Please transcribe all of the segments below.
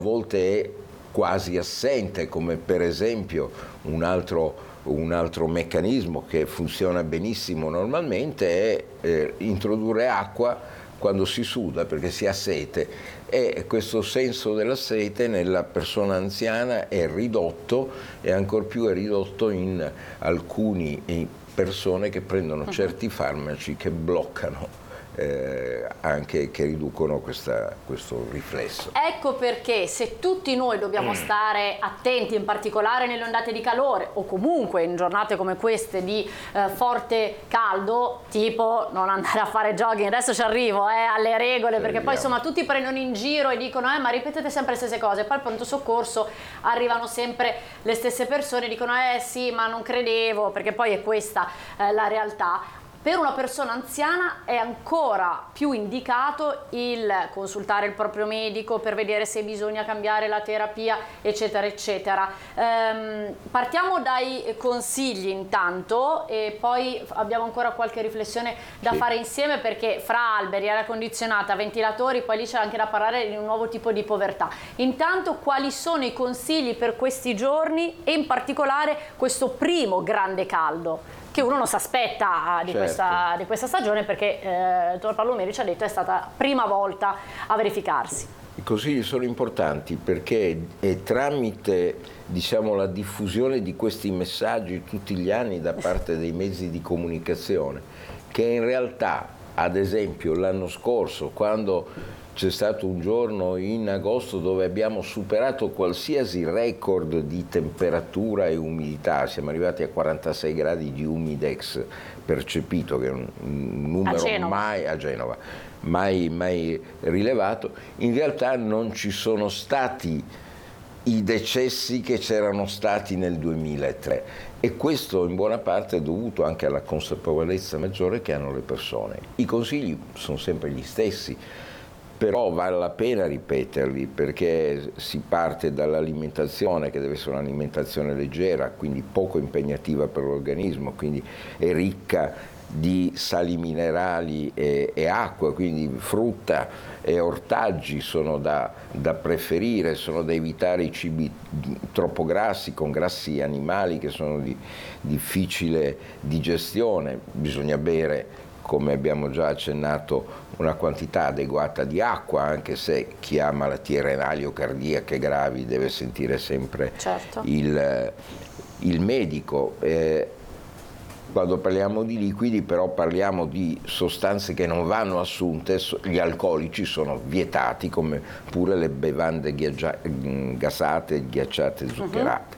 volte è quasi assente, come per esempio un altro meccanismo che funziona benissimo normalmente è introdurre acqua quando si suda, perché si ha sete, e questo senso della sete nella persona anziana è ridotto, e ancor più è ridotto in alcune persone che prendono certi farmaci che bloccano, anche che riducono questo riflesso. Ecco perché se tutti noi dobbiamo stare attenti, in particolare nelle ondate di calore o comunque in giornate come queste di forte caldo, tipo non andare a fare jogging, adesso ci arrivo alle regole, perché poi insomma tutti prendono in giro e dicono ma ripetete sempre le stesse cose, poi al pronto soccorso arrivano sempre le stesse persone e dicono sì ma non credevo, perché poi è questa la realtà. Per una persona anziana è ancora più indicato il consultare il proprio medico per vedere se bisogna cambiare la terapia, eccetera, eccetera. Partiamo dai consigli intanto e poi abbiamo ancora qualche riflessione da fare insieme, perché fra alberi, aria condizionata, ventilatori, poi lì c'è anche da parlare di un nuovo tipo di povertà. Intanto quali sono i consigli per questi giorni e in particolare questo primo grande caldo? Che uno non si aspetta di questa stagione, perché il dottor Palomeri ci ha detto è stata la prima volta a verificarsi. I consigli sono importanti perché è tramite, diciamo, la diffusione di questi messaggi tutti gli anni da parte dei mezzi di comunicazione che in realtà, ad esempio l'anno scorso, quando c'è stato un giorno in agosto dove abbiamo superato qualsiasi record di temperatura e umidità, siamo arrivati a 46 gradi di humidex percepito, che è un numero mai a Genova, mai rilevato. In realtà non ci sono stati i decessi che c'erano stati nel 2003, e questo in buona parte è dovuto anche alla consapevolezza maggiore che hanno le persone. I consigli sono sempre gli stessi, però vale la pena ripeterli, perché si parte dall'alimentazione, che deve essere un'alimentazione leggera, quindi poco impegnativa per l'organismo, quindi è ricca di sali minerali e acqua, quindi frutta e ortaggi sono da preferire, sono da evitare i cibi troppo grassi, con grassi animali che sono di difficile digestione. Bisogna bere, come abbiamo già accennato, una quantità adeguata di acqua, anche se chi ha malattie renali o cardiache gravi deve sentire sempre il medico. Quando parliamo di liquidi però parliamo di sostanze che non vanno assunte, gli alcolici sono vietati, come pure le bevande gasate, ghiacciate, zuccherate.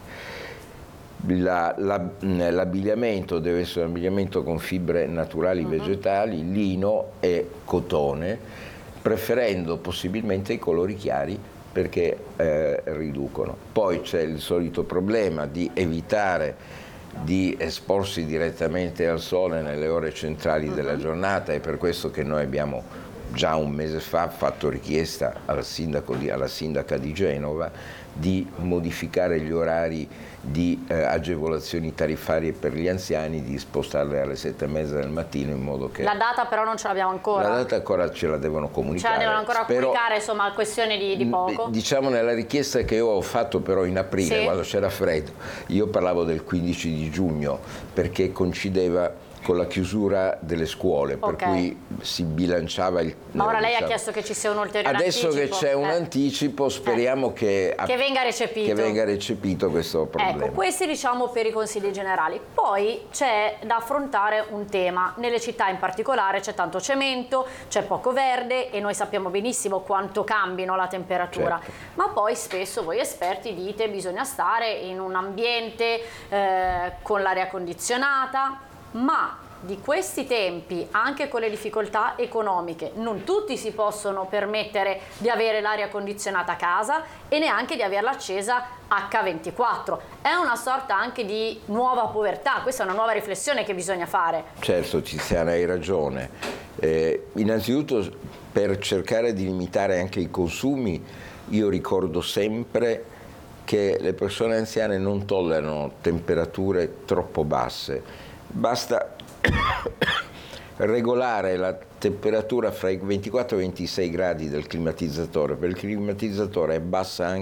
L'abbigliamento deve essere un abbigliamento con fibre naturali vegetali, lino e cotone, preferendo possibilmente i colori chiari perché riducono. Poi c'è il solito problema di evitare di esporsi direttamente al sole nelle ore centrali della giornata, è per questo che noi abbiamo già un mese fa fatto richiesta alla sindaca di Genova di modificare gli orari di agevolazioni tariffarie per gli anziani, di spostarle alle 7:30 del mattino, in modo che... La data però non ce l'abbiamo ancora. La data ancora ce la devono comunicare. Ce la devono ancora comunicare, insomma, questione di poco. Diciamo nella richiesta che io ho fatto però in aprile, quando c'era freddo, io parlavo del 15 di giugno, perché coincideva con la chiusura delle scuole, per cui si bilanciava il... Ma ora lei ha chiesto che ci sia un ulteriore anticipo. Adesso che c'è un anticipo, speriamo che venga recepito questo problema. Ecco, questi diciamo per i consigli generali. Poi c'è da affrontare un tema. Nelle città in particolare c'è tanto cemento, c'è poco verde e noi sappiamo benissimo quanto cambino la temperatura. Certo. Ma poi spesso voi esperti dite bisogna stare in un ambiente con l'aria condizionata. Ma di questi tempi, anche con le difficoltà economiche, non tutti si possono permettere di avere l'aria condizionata a casa e neanche di averla accesa H24. È una sorta anche di nuova povertà, questa è una nuova riflessione che bisogna fare. Certo, Tiziana, hai ragione. Innanzitutto, per cercare di limitare anche i consumi, io ricordo sempre che le persone anziane non tollerano temperature troppo basse. Basta regolare la temperatura fra i 24 e i 26 gradi del climatizzatore, perché il climatizzatore è bassa anche